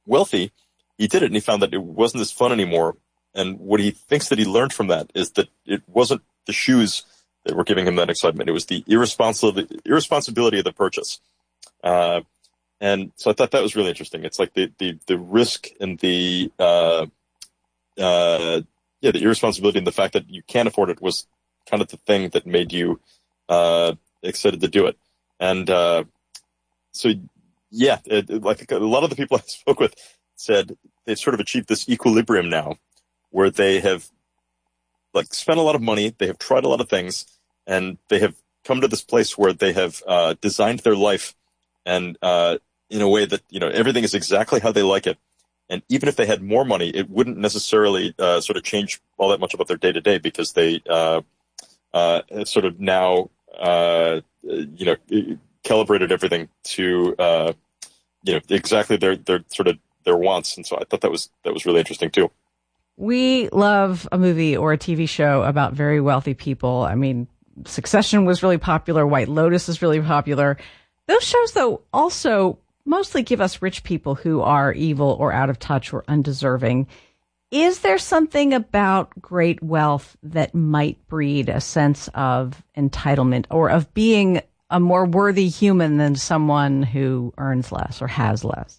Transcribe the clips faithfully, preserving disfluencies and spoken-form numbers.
wealthy, he did it and he found that it wasn't as fun anymore. And what he thinks that he learned from that is that it wasn't the shoes that were giving him that excitement. It was the irresponsibility, irresponsibility of the purchase. Uh, and so I thought that was really interesting. It's like the, the, the risk and the, uh, uh, yeah, the irresponsibility and the fact that you can't afford it was kind of the thing that made you, uh, excited to do it. And, uh, so yeah, it, it, like a lot of the people I spoke with said they've sort of achieved this equilibrium now where they have like spent a lot of money, they have tried a lot of things, and they have come to this place where they have uh, designed their life and uh, in a way that, you know, everything is exactly how they like it. And even if they had more money, it wouldn't necessarily uh, sort of change all that much about their day to day because they uh, uh, have sort of now, uh, you know, calibrated everything to, uh, you know, exactly their, their sort of their wants. And so I thought that was, that was really interesting too. We love a movie or a T V show about very wealthy people. I mean, Succession was really popular. White Lotus is really popular. Those shows, though, also mostly give us rich people who are evil or out of touch or undeserving. Is there something about great wealth that might breed a sense of entitlement or of being a more worthy human than someone who earns less or has less?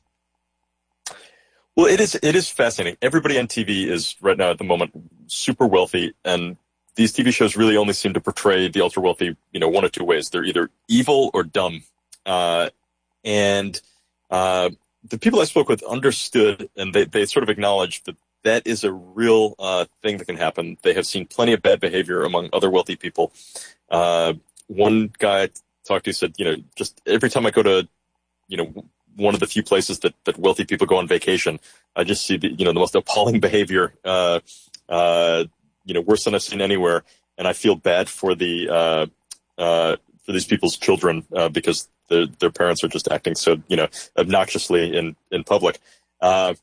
Well, it is, it is fascinating. Everybody on T V is right now at the moment super wealthy, and these T V shows really only seem to portray the ultra wealthy, you know, one of two ways. They're either evil or dumb. Uh, and, uh, the people I spoke with understood, and they, they sort of acknowledged that that is a real, uh, thing that can happen. They have seen plenty of bad behavior among other wealthy people. Uh, one guy I talked to said, you know, just every time I go to, you know, one of the few places that, that wealthy people go on vacation, I just see the, you know, the most appalling behavior, uh, uh, you know, worse than I've seen anywhere. And I feel bad for the, uh, uh, for these people's children, uh, because their, their parents are just acting so, you know, obnoxiously in, in public. Uh,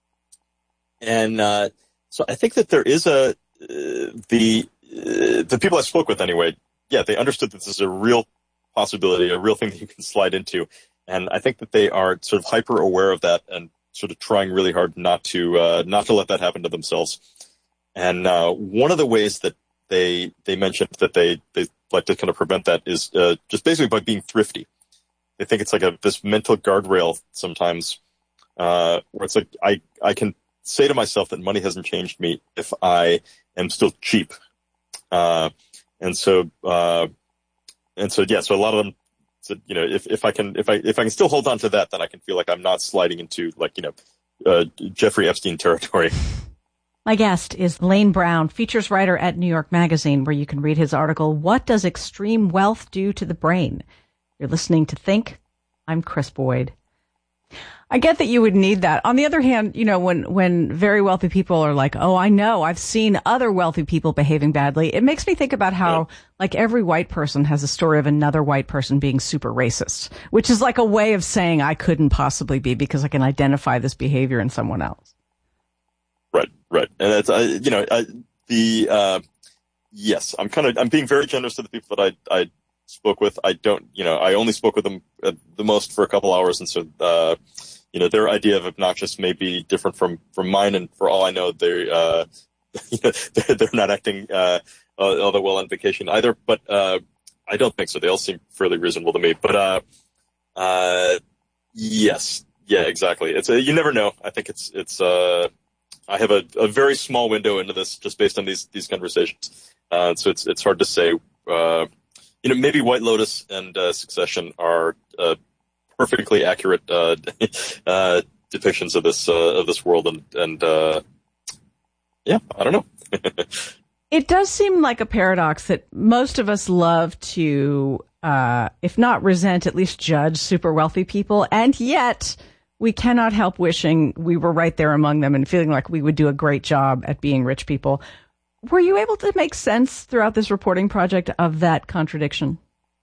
and, uh, so I think that there is a, uh, the, uh, the people I spoke with anyway, yeah, they understood that this is a real possibility, a real thing that you can slide into. And I think that they are sort of hyper aware of that and sort of trying really hard not to, uh, not to let that happen to themselves. And, uh, one of the ways that they, they mentioned that they, they like to kind of prevent that is, uh, just basically by being thrifty. They think it's like a, this mental guardrail sometimes, uh, where it's like, I, I can say to myself that money hasn't changed me if I am still cheap. Uh, and so, uh, and so, yeah, so a lot of them, so, you know, if, if I can, if I, if I can still hold on to that, then I can feel like I'm not sliding into like, you know, uh, Jeffrey Epstein territory. My guest is Lane Brown, features writer at New York Magazine, where you can read his article, What Does Extreme Wealth Do to the Brain? You're listening to Think. I'm Chris Boyd. I get that you would need that. On the other hand, you know, when, when very wealthy people are like, oh, I know, I've seen other wealthy people behaving badly, it makes me think about how, yeah. like, every white person has a story of another white person being super racist, which is like a way of saying I couldn't possibly be because I can identify this behavior in someone else. Right, right. And it's, uh, you know, uh, the, uh, yes, I'm kind of, I'm being very generous to the people that I, I spoke with. I don't, you know, I only spoke with them at the most for a couple hours. And so, uh, you know, their idea of obnoxious may be different from, from mine. And for all I know, they, uh, they're, they're not acting, uh, all that well on vacation either. But, uh, I don't think so. They all seem fairly reasonable to me. But, uh, uh, yes. Yeah, exactly. It's a, you never know. I think it's, it's, uh, I have a, a very small window into this just based on these, these conversations. Uh, so it's, it's hard to say, uh, you know, maybe White Lotus and, uh, Succession are, uh, perfectly accurate, uh, uh, depictions of this, uh, of this world. And, and, uh, yeah, I don't know. It does seem like a paradox that most of us love to, uh, if not resent, at least judge super wealthy people. And yet we cannot help wishing we were right there among them and feeling like we would do a great job at being rich people. Were you able to make sense throughout this reporting project of that contradiction?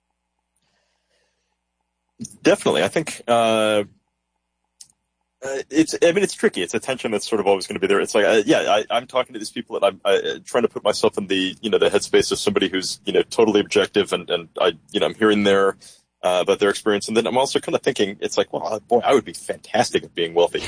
Definitely. I think, uh, uh, it's, I mean, it's tricky. It's a tension that's sort of always going to be there. It's like, uh, yeah, I, I'm talking to these people and I'm I, trying to put myself in the, you know, the headspace of somebody who's, you know, totally objective and, and I, you know, I'm hearing their, uh, about their experience. And then I'm also kind of thinking, it's like, well, boy, I would be fantastic at being wealthy.